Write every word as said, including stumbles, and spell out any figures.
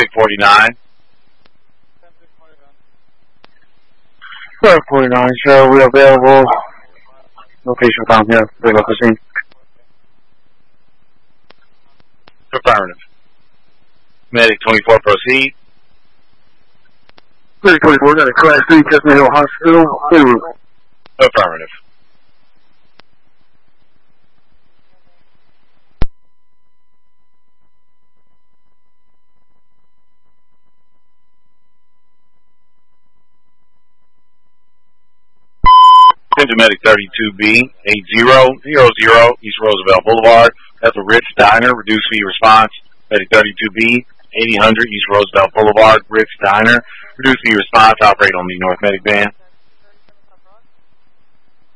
Medic forty-nine. Medic forty-nine, sir, we are available. Location found here, big up the scene. Affirmative. Medic twenty-four, proceed. Medic twenty-four, got a class three, Chestnut Hill Hospital. Affirmative. Attention Medic thirty-two B, eight zero zero zero, East Roosevelt Boulevard. That's a Ritz Diner, reduced fee response. Medic thirty-two B, eighty hundred East Roosevelt Boulevard, Ritz Diner, reduced fee response, operate on the North Medic van.